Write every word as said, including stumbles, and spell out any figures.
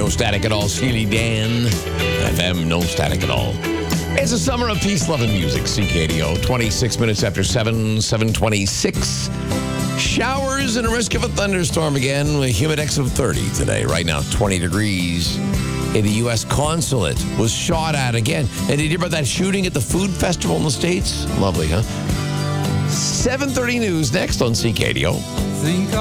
No Static at All, Steely Dan. F M, no static at all. It's a summer of peace, love, and music. C K D O, twenty-six minutes after seven, seven twenty-six. Showers and a risk of a thunderstorm again with humidex of thirty today. Right now, twenty degrees. In the U S consulate was shot at again. And did you hear about that shooting at the food festival in the States? Lovely, huh? seven thirty news next on C K D O. Think